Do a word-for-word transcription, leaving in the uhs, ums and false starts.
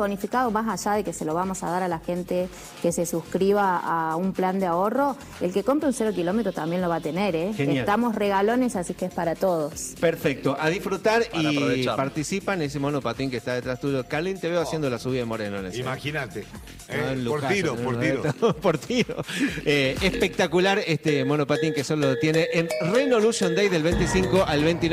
bonificado, más allá de que se lo vamos a dar a la gente que se suscriba a un plan de ahorro, el que compre un cero kilómetro también lo va a tener, ¿eh? Genial. Estamos regalones, así que es para todos. Perfecto, a disfrutar Para y aprovechar. participa en ese monopatín que está detrás tuyo. Calín, te veo haciendo la subida de Moreno en ese. Imagínate. Ah, Eh, un por lujazo, tiro, ¿no? por tiro. Por tiro. Eh, espectacular este monopatín que solo tiene en Renolution Day del veinticinco al veintinueve.